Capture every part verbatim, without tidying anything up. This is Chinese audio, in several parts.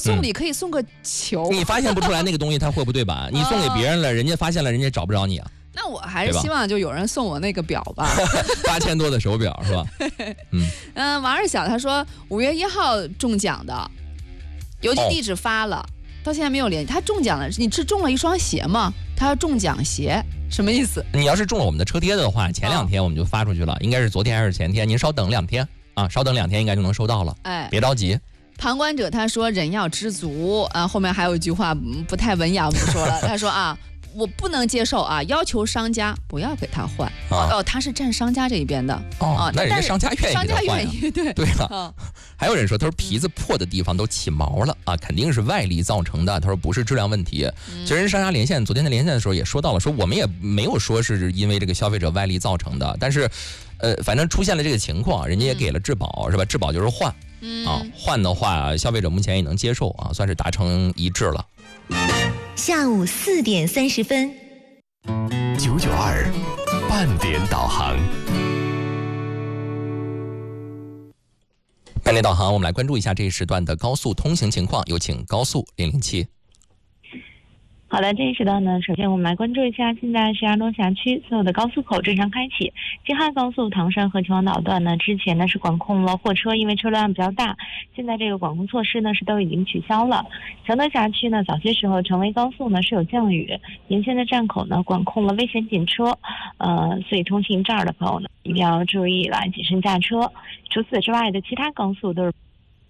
送礼可以送个球， 你发现不出来那个东西它会不对版，你送给别人了，人家发现了，人家找不着你啊。 那我还是希望就有人送我那个表吧， 八千多的手表是吧？ 嗯嗯，王二小他说五月一号中奖的，邮寄地址发了，哦、到现在没有联系。他中奖了，你是中了一双鞋吗？他要中奖鞋。什么意思？ 你要是中了我们的车贴的话，前两天我们就发出去了，哦、应该是昨天还是前天？您稍等两天啊，稍等两天应该就能收到了。哎，别着急。 旁观者他说人要知足啊，后面还有一句话不太文雅，我不说了。他说啊。我不能接受啊！要求商家不要给他换、啊、哦，他是站商家这一边的哦、啊。那人家商家愿意商家愿意对对了、啊。还有人说，他说皮子破的地方都起毛了啊，肯定是外力造成的。他说不是质量问题。嗯、其实人商家连线昨天在连线的时候也说到了，说我们也没有说是因为这个消费者外力造成的，但是呃，反正出现了这个情况，人家也给了质保、嗯、是吧？质保就是换、嗯、啊，换的话消费者目前也能接受啊，算是达成一致了。 下午四点三十分， 九九二半点导航。 半点导航，我们来关注一下这一时段的高速通行情况，有请高速零零七。 好的，这一时段呢，首先我们来关注一下，现在石家庄辖区所有的高速口正常开启。京汉高速唐山和秦皇岛段呢，之前呢是管控了货车，因为车辆比较大，现在这个管控措施呢是都已经取消了。承德辖区呢，早些时候成为高速呢是有降雨，沿线的站口呢管控了危险检车，呃，所以通行这儿的朋友呢一定要注意来谨慎驾车。除此之外的其他高速都是。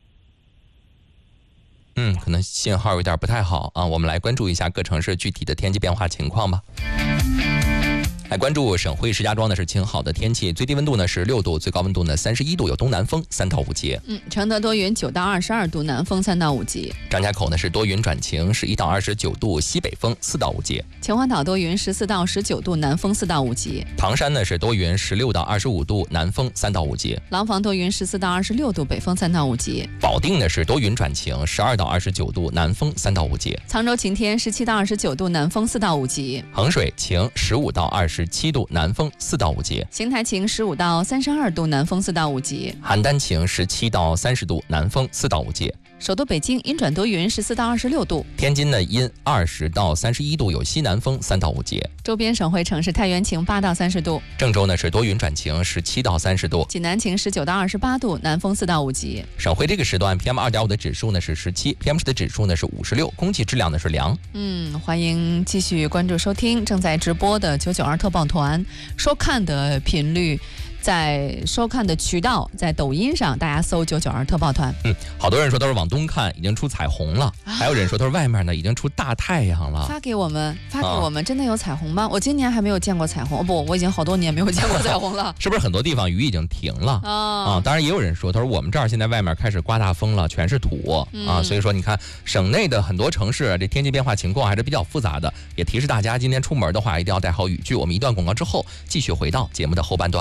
嗯，可能信号有点不太好啊，我们来关注一下各城市具体的天气变化情况吧。来关注省会石家庄呢是晴好的天气，最低温度呢是六度，最高温度呢三十一度，有东南风三到五级。 嗯，承德多云九到二十二度，南风三到五级。 张家口呢是多云转晴，十一到二十九度，西北风四到五级。 秦皇岛多云十四到十九度，南风四到五级。 唐山呢是多云十六到二十五度，南风三到五级。 廊坊多云十四到二十六度，北风三到五级。 保定呢是多云转晴，十二到二十九度，南风三到五级。 沧州晴天，十七到二十九度，南风四到五级。 衡水晴，十五到二十七度，南风四到五级。 邢台晴，十五到三十二度，南风四到五级。 邯郸晴，十七到三十度，南风四到五级。 首都北京阴转多云，十四到二十六度。 天津呢阴二十到三十一度，有西南风三到五级。 周边省会城市太原晴，八到三十度。 郑州呢是多云转晴，十七到三十度。 济南晴，十九到二十八度，南风四到五级。 省会这个时段 P M 二点五 的指数呢是十七 ，P M 十的指数呢是五十六，空气质量呢是良。 嗯，欢迎继续关注收听正在直播的九九二特报团，收看的频率。在收看的渠道，在抖音上，大家搜九九二特报团。 嗯，好多人说都是往东看，已经出彩虹了；啊、还有人说都是外面呢，已经出大太阳了。 发给我们，发给我们，啊、真的有彩虹吗？我今年还没有见过彩虹，哦不，我已经好多年没有见过彩虹了。 是不是很多地方雨已经停了啊？啊，当然也有人说，他说我们这儿现在外面开始刮大风了，全是土、嗯、啊，所以说你看省内的很多城市这天气变化情况还是比较复杂的，也提示大家今天出门的话一定要带好雨具。我们一段广告之后，继续回到节目的后半段。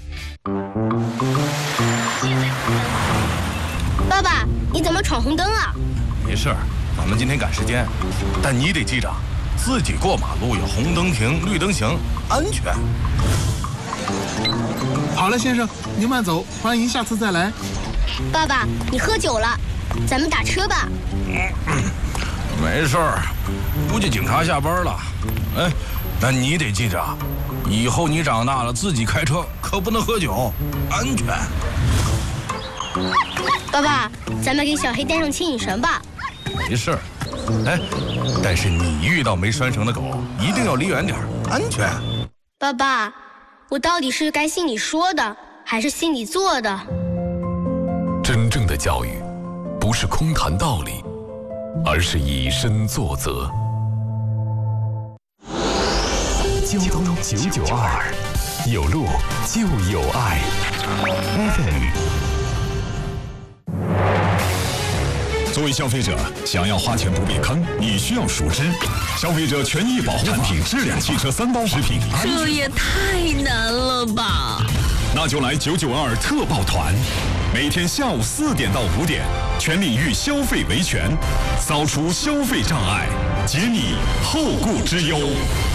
爸爸，你怎么闯红灯了？ 没事儿，咱们今天赶时间，但你得记着，自己过马路要红灯停，绿灯行，安全。 好了，先生，您慢走，欢迎下次再来。 爸爸，你喝酒了，咱们打车吧。 嗯，没事儿，估计警察下班了。哎，但你得记着，以后你长大了自己开车可不能喝酒，安全。 爸爸，咱们给小黑带上牵引绳吧。 没事儿，哎，但是你遇到没拴绳的狗，一定要离远点，安全。 爸爸，我到底是该信你说的，还是信你做的？ 真正的教育，不是空谈道理，而是以身作则。交通九九二，有路就有爱。F M。 作为消费者，想要花钱不被坑，你需要熟知消费者权益保护产品质量汽车三包食品。 这也太难了吧！ 那就来九九二特报团，每天下午四点到五点，全领域消费维权，扫除消费障碍，解你后顾之忧。